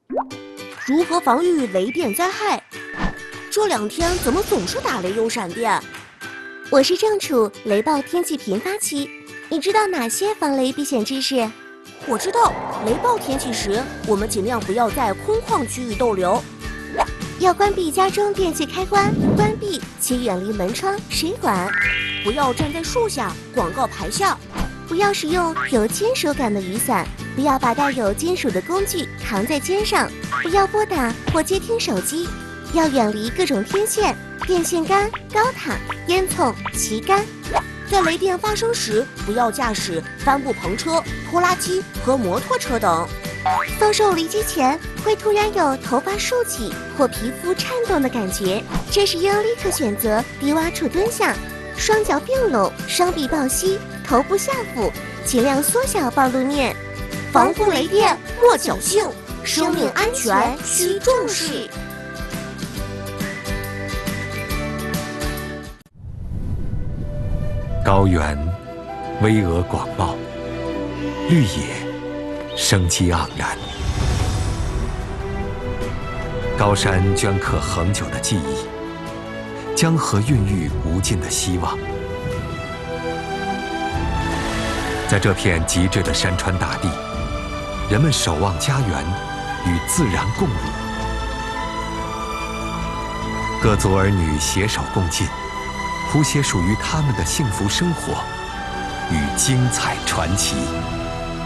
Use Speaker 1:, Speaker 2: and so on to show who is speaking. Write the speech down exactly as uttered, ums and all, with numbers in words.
Speaker 1: 如何防御雷电灾害？这两天怎么总是打雷又闪电？
Speaker 2: 我是正处雷暴天气频发期，你知道哪些防雷避险知识？
Speaker 1: 我知道，雷暴天气时，我们尽量不要在空旷区域逗留，
Speaker 2: 要关闭家中电器开关，关闭且远离门窗、水管，
Speaker 1: 不要站在树下、广告牌下，
Speaker 2: 不要使用有金属感的雨伞，不要把带有金属的工具扛在肩上，不要拨打或接听手机，要远离各种天线、电线杆、高塔、烟囱、旗杆。
Speaker 1: 在雷电发生时，不要驾驶帆布篷车、拖拉机和摩托车等。
Speaker 2: 遭受雷击前，会突然有头发竖起或皮肤颤动的感觉，这时应立刻选择低洼处蹲下，双脚并拢，双臂抱膝，头部下俯，尽量缩小暴露面。
Speaker 1: 防护雷电莫侥幸，生命安全需重视。
Speaker 3: 高原巍峨广袤，绿野生机盎然，高山镌刻恒久的记忆，江河孕育无尽的希望。在这片极致的山川大地，人们守望家园，与自然共舞，各族儿女携手共进，谱写属于他们的幸福生活与精彩传奇。